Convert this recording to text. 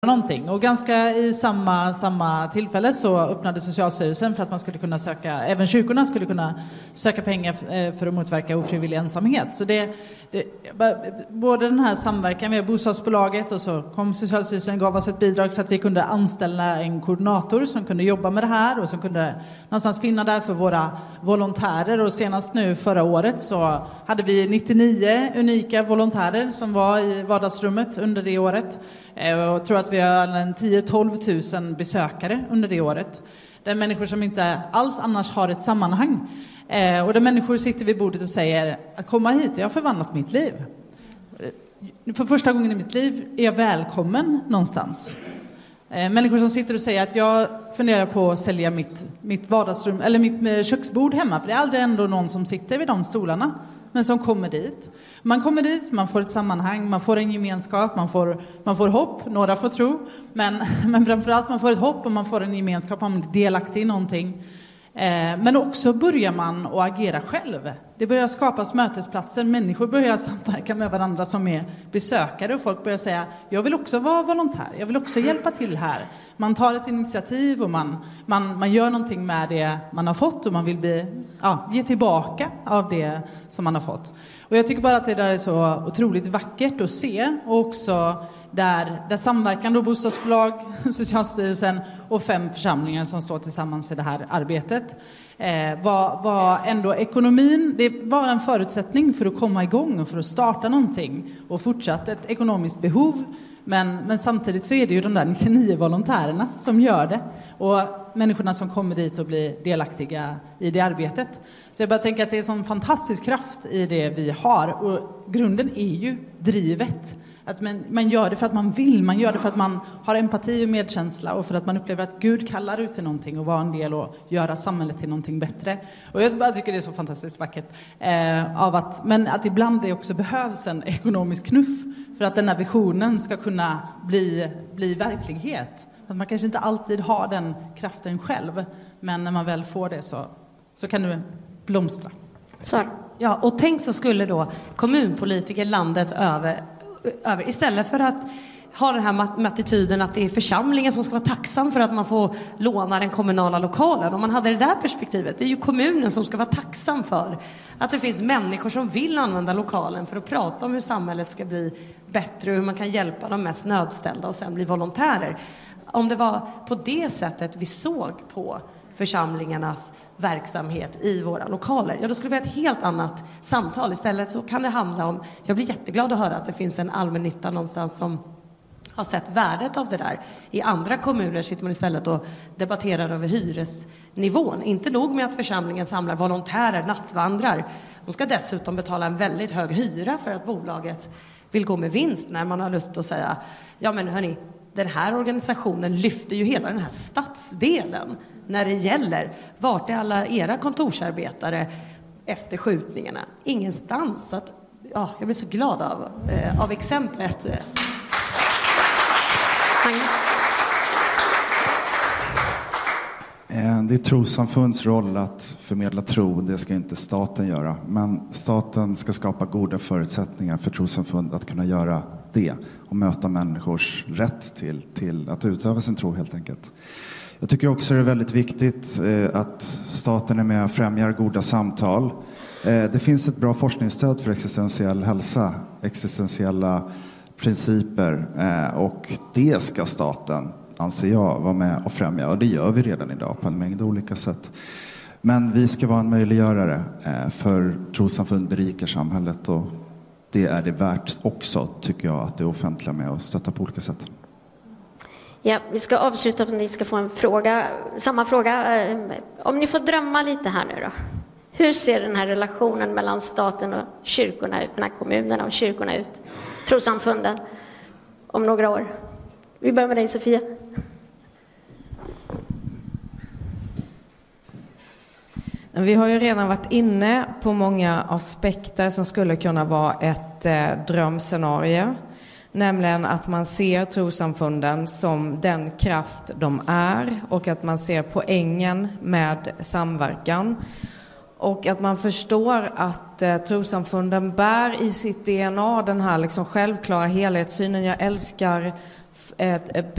någonting. Och ganska i samma tillfälle så öppnade Socialstyrelsen för att man skulle kunna söka, även kyrkorna skulle kunna söka pengar för att motverka ofrivillig ensamhet. Så både den här samverkan med bostadsbolaget och så kom Socialstyrelsen och gav oss ett bidrag så att vi kunde anställa en koordinator som kunde jobba med det här och som kunde någonstans finna där för våra volontärer. Och senast nu förra året så hade vi 99 unika volontärer som var i vardagsrummet under det året. Jag tror att vi har 10-12 000 besökare under det året. Det är människor som inte alls annars har ett sammanhang. Och där människor sitter vid bordet och säger att komma hit, jag har förvandlat mitt liv. För första gången i mitt liv är jag välkommen någonstans. Människor som sitter och säger att jag funderar på att sälja mitt vardagsrum eller mitt köksbord hemma. För det är aldrig ändå någon som sitter vid de stolarna. Men som kommer dit. Man kommer dit, man får ett sammanhang, man får en gemenskap, man får hopp, några får tro. Men framförallt man får ett hopp och man får en gemenskap, man blir delaktig i någonting. Men också börjar man att agera själv. Det börjar skapas mötesplatser, människor börjar samverka med varandra som är besökare. Och folk börjar säga, jag vill också vara volontär, jag vill också hjälpa till här. Man tar ett initiativ och man gör någonting med det man har fått. Och man vill ge tillbaka av det som man har fått. Och jag tycker bara att det där är så otroligt vackert att se. Och också där samverkan då bostadsbolag, Socialstyrelsen och 5 församlingar som står tillsammans i det här arbetet. Var ändå ekonomin, det var en förutsättning för att komma igång och för att starta någonting. Och fortsatt ett ekonomiskt behov. Men samtidigt så är det ju de där 99 volontärerna som gör det. Och människorna som kommer dit och blir delaktiga i det arbetet. Så jag bara tänker att det är en sån fantastisk kraft i det vi har. Och grunden är ju drivet. Att man gör det för att man vill, man gör det för att man har empati och medkänsla och för att man upplever att Gud kallar ut till någonting och vara en del och göra samhället till någonting bättre. Och jag bara tycker det är så fantastiskt vackert men att ibland det också behövs en ekonomisk knuff för att den här visionen ska kunna bli verklighet. Att man kanske inte alltid har den kraften själv, men när man väl får det så kan du blomstra. Så. Ja, och tänk så skulle då kommunpolitiker landet över istället för att ha den här attityden att det är församlingen som ska vara tacksam för att man får låna den kommunala lokalen. Om man hade det där perspektivet, det är ju kommunen som ska vara tacksam för att det finns människor som vill använda lokalen för att prata om hur samhället ska bli bättre och hur man kan hjälpa de mest nödställda och sen bli volontärer. Om det var på det sättet vi såg på församlingarnas verksamhet i våra lokaler, då skulle vi ha ett helt annat samtal. Istället så kan det handla om, jag blir jätteglad att höra att det finns en allmännytta någonstans som har sett värdet av det där. I andra kommuner sitter man istället och debatterar över hyresnivån. Inte nog med att församlingen samlar volontärer, nattvandrar. De ska dessutom betala en väldigt hög hyra för att bolaget vill gå med vinst, när man har lust att säga, ja men hörni, den här organisationen lyfter ju hela den här stadsdelen när det gäller vart är alla era kontorsarbetare efter skjutningarna. Ingenstans. Så att, jag blir så glad av exemplet. Det är trossamfunds roll att förmedla tro, det ska inte staten göra. Men staten ska skapa goda förutsättningar för trossamfund att kunna göra det och möta människors rätt till att utöva sin tro helt enkelt. Jag tycker också det är väldigt viktigt att staten är med och främjar goda samtal. Det finns ett bra forskningsstöd för existentiell hälsa, existentiella principer och det ska staten, anser jag, vara med och främja. Och det gör vi redan idag på en mängd olika sätt. Men vi ska vara en möjliggörare för trossamfund berikar samhället och det är det värt också, tycker jag, att det offentliga med och stötta på olika sätt. Ja, vi ska avsluta och ni ska få en fråga, samma fråga. Om ni får drömma lite här nu då. Hur ser den här relationen mellan staten och kyrkorna ut, den här kommunerna och kyrkorna ut, trossamfunden, om några år? Vi börjar med dig, Sofia. Vi har ju redan varit inne på många aspekter som skulle kunna vara ett drömscenario. Nämligen att man ser trossamfunden som den kraft de är och att man ser poängen med samverkan. Och att man förstår att trossamfunden bär i sitt DNA den här liksom självklara helhetssynen. Jag älskar ett